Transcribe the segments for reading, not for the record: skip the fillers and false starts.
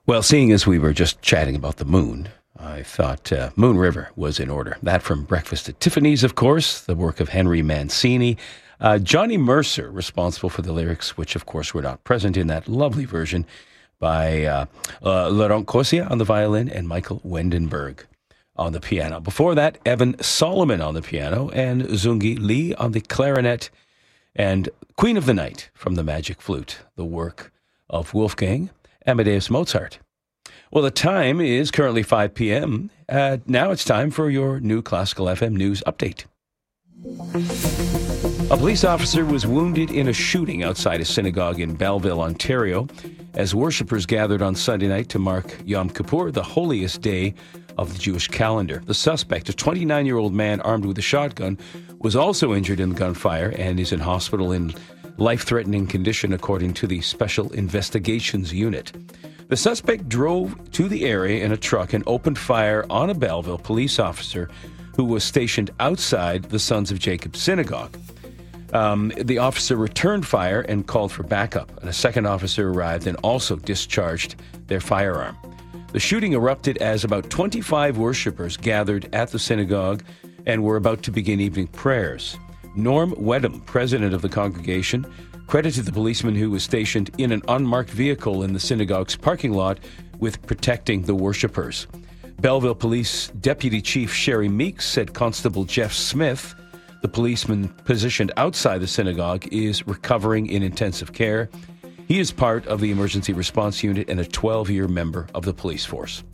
Well, seeing as we were just chatting about the moon, I thought Moon River was in order. That from Breakfast at Tiffany's, of course, the work of Henry Mancini. Johnny Mercer, responsible for the lyrics, which, of course, were not present in that lovely version by Laurent Corsia on the violin and Michael Wendenberg on the piano. Before that, Evan Solomon on the piano and Zungi Lee on the clarinet, and Queen of the Night from the Magic Flute, the work of Wolfgang Amadeus Mozart. Well, the time is currently 5 p.m. Now it's time for your new Classical FM news update. A police officer was wounded in a shooting outside a synagogue in Belleville, Ontario, as worshippers gathered on Sunday night to mark Yom Kippur, the holiest day of the Jewish calendar. The suspect, a 29-year-old man armed with a shotgun, was also injured in the gunfire and is in hospital in life-threatening condition, according to the Special Investigations Unit. The suspect drove to the area in a truck and opened fire on a Belleville police officer who was stationed outside the Sons of Jacob synagogue. The officer returned fire and called for backup, and a second officer arrived and also discharged their firearm. The shooting erupted as about 25 worshippers gathered at the synagogue and were about to begin evening prayers. Norm Wedham, president of the congregation, credited the policeman who was stationed in an unmarked vehicle in the synagogue's parking lot with protecting the worshippers. Belleville Police Deputy Chief Sherry Meeks said Constable Jeff Smith, the policeman positioned outside the synagogue, is recovering in intensive care. He is part of the emergency response unit and a 12-year member of the police force.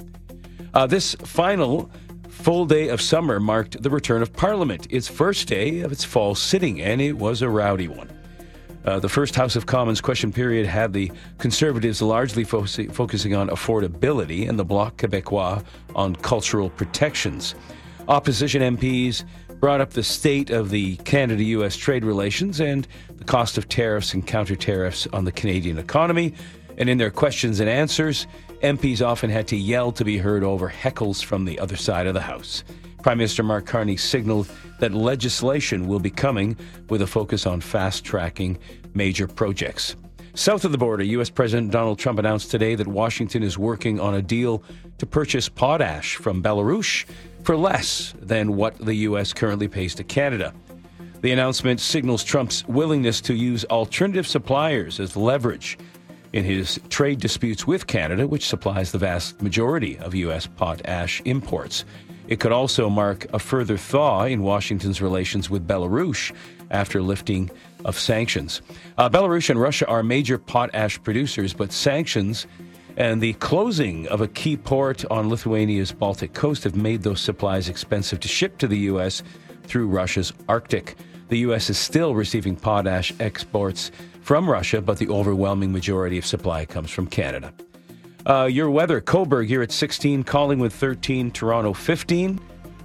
This final full day of summer marked the return of Parliament, its first day of its fall sitting, and it was a rowdy one. The first House of Commons question period had the Conservatives largely focusing on affordability and the Bloc Québécois on cultural protections. Opposition MPs brought up the state of the Canada-U.S. trade relations and the cost of tariffs and counter-tariffs on the Canadian economy. And in their questions and answers, MPs often had to yell to be heard over heckles from the other side of the House. Prime Minister Mark Carney signaled that legislation will be coming with a focus on fast-tracking major projects. South of the border, U.S. President Donald Trump announced today that Washington is working on a deal to purchase potash from Belarus for less than what the U.S. currently pays to Canada. The announcement signals Trump's willingness to use alternative suppliers as leverage in his trade disputes with Canada, which supplies the vast majority of U.S. potash imports. It could also mark a further thaw in Washington's relations with Belarus after lifting of sanctions. Belarus and Russia are major potash producers, but sanctions and the closing of a key port on Lithuania's Baltic coast have made those supplies expensive to ship to the U.S. through Russia's Arctic. The U.S. is still receiving potash exports from Russia, but the overwhelming majority of supply comes from Canada. Your weather, Cobourg, you're at 16, Collingwood 13, Toronto 15.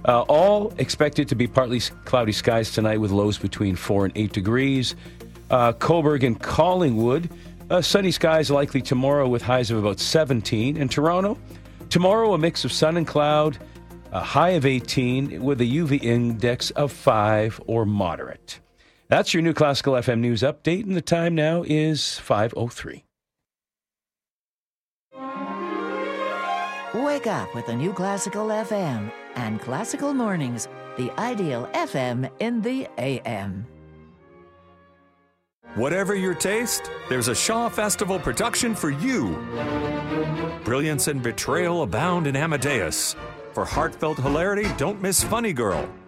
All expected to be partly cloudy skies tonight with lows between 4 and 8 degrees. Cobourg and Collingwood, sunny skies likely tomorrow with highs of about 17. And Toronto, tomorrow a mix of sun and cloud, a high of 18 with a UV index of 5 or moderate. That's your new Classical FM news update, and the time now is 5:03. Wake up with the new Classical FM and Classical Mornings, the ideal FM in the AM. Whatever your taste, there's a Shaw Festival production for you. Brilliance and betrayal abound in Amadeus. For heartfelt hilarity, don't miss Funny Girl.